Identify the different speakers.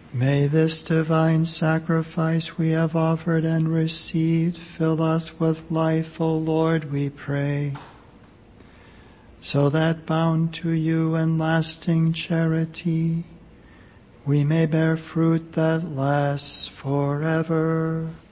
Speaker 1: May this divine sacrifice we have offered and received fill us with life, O Lord, we pray, so that bound to you in lasting charity, we may bear fruit that lasts forever.